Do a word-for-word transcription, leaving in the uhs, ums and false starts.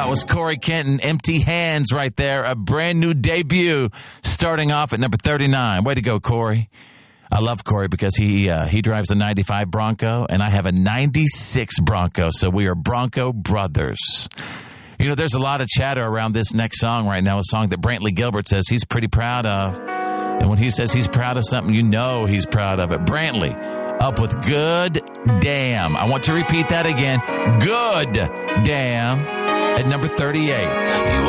was Corey Kenton, Empty Hands right there. A brand new debut starting off at number thirty-nine. Way to go, Corey. I love Corey because he uh, he drives a ninety-five Bronco, and I have a ninety-six Bronco, so we are Bronco brothers. You know, there's a lot of chatter around this next song right now, a song that Brantley Gilbert says he's pretty proud of. And when he says he's proud of something, you know he's proud of it. Brantley, up with Good Damn. I want to repeat that again. Good Damn at number thirty-eight. You